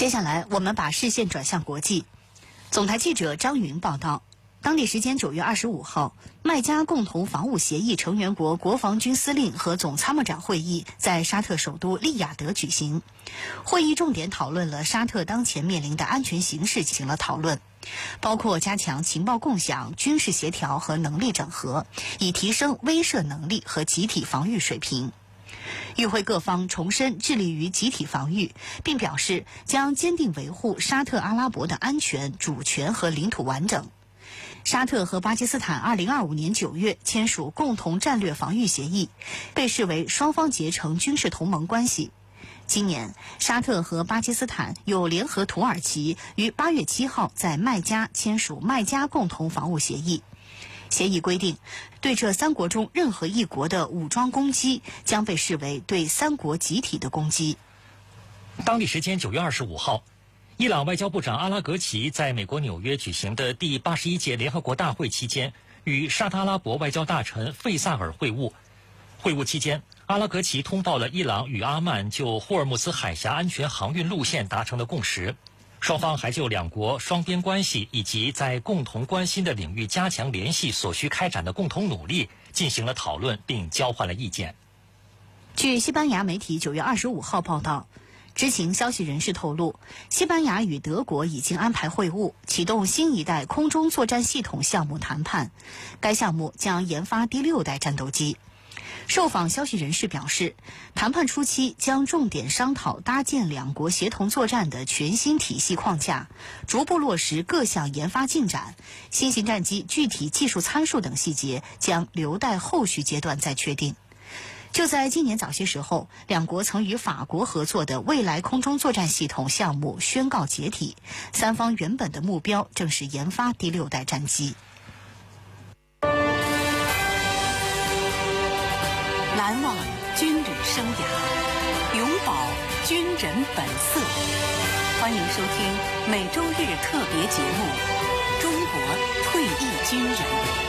接下来，我们把视线转向国际。总台记者张云报道，当地时间9月25号，麦加共同防务协议成员国国防军司令和总参谋长会议在沙特首都利雅得举行。会议重点讨论了沙特当前面临的安全形势进行了讨论，包括加强情报共享、军事协调和能力整合，以提升威慑能力和集体防御水平。与会各方重申致力于集体防御，并表示将坚定维护沙特阿拉伯的安全、主权和领土完整。沙特和巴基斯坦2025年9月签署共同战略防御协议，被视为双方结成军事同盟关系。今年，沙特和巴基斯坦又联合土耳其于8月7号在麦加签署麦加共同防务协议。协议规定，对这三国中任何一国的武装攻击将被视为对三国集体的攻击。 当地时间9月25号，伊朗外交部长阿拉格齐在美国纽约举行的第81届联合国大会期间，与沙特阿拉伯外交大臣费萨尔会晤。会晤期间，阿拉格齐通报了伊朗与阿曼就霍尔木兹海峡安全航运路线达成的共识。双方还就两国双边关系以及在共同关心的领域加强联系所需开展的共同努力进行了讨论，并交换了意见。 据西班牙媒体9月25号报道，知情消息人士透露，西班牙与德国已经安排会晤，启动新一代空中作战系统项目谈判。该项目将研发第6代战斗机。受访消息人士表示，谈判初期将重点商讨搭建两国协同作战的全新体系框架，逐步落实各项研发进展。新型战机具体技术参数等细节将留待后续阶段再确定。就在今年早些时候，两国曾与法国合作的未来空中作战系统项目宣告解体，三方原本的目标正是研发第6代战机。 难忘军旅生涯，永葆军人本色。欢迎收听每周日特别节目《中国退役军人》。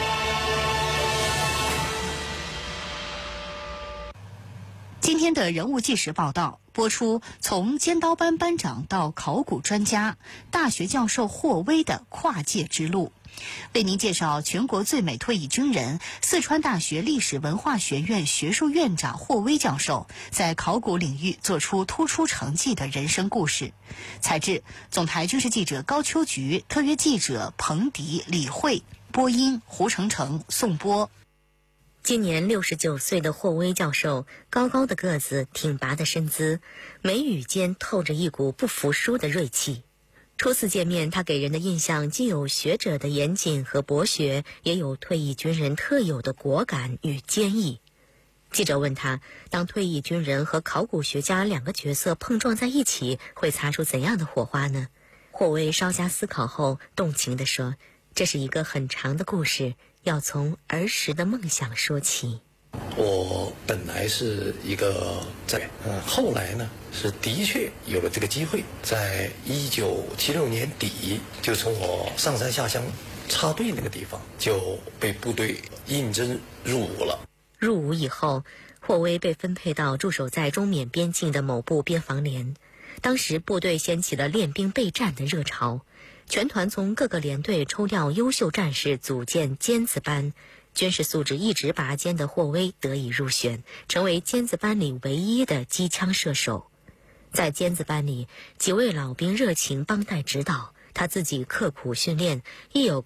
今天的人物纪实报道播出，从尖刀班班长到考古专家，大学教授霍威的跨界之路。为您介绍全国最美退役军人、四川大学历史文化学院学术院长霍威教授在考古领域做出突出成绩的人生故事。采制总台军事记者高秋菊，特约记者彭迪、李慧，播音胡成成、宋波。 今年69岁的霍威教授，高高的个子，挺拔的身姿，眉宇间透着一股不服输的锐气。初次见面，他给人的印象既有学者的严谨和博学，也有退役军人特有的果敢与坚毅。记者问他，当退役军人和考古学家两个角色碰撞在一起，会擦出怎样的火花呢？霍威稍加思考后，动情地说，这是一个很长的故事，要从儿时的梦想说起。 我本来是一个后来呢是的确有了这个机会，在1976年底就从我上山下乡插队那个地方就被部队应征入伍了。 入伍以后，霍威被分配到驻守在中缅边境的某部边防连。当时部队掀起了练兵备战的热潮，全团从各个连队抽调优秀战士组建尖子班。军事素质一直拔尖的霍威得以入选，成为尖子班里唯一的机枪射手。在尖子班里，几位老兵热情帮带指导，他自己刻苦训练，亦有